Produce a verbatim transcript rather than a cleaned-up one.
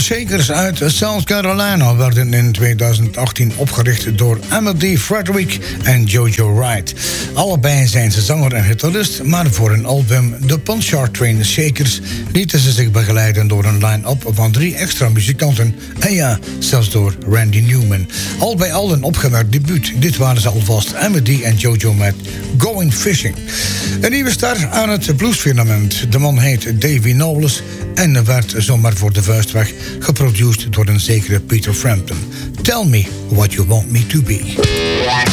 Shakers uit South Carolina werden in tweeduizend achttien opgericht door Amity Frederick en Jojo Wright. Allebei zijn ze zanger en gitarist, maar voor hun album The Pontchartrain Train Shakers lieten ze zich begeleiden door een line-up van drie extra muzikanten en ja, zelfs door Randy Newman. Al bij al een opgemerkt debuut. Dit waren ze alvast, Amity en Jojo met Going Fishing. Een nieuwe star aan het bluesfirmament. De man heet Davy Knowles en werd zomaar voor de vuist weg geproduceerd door een zekere Peter Frampton. Tell me what you want me to be.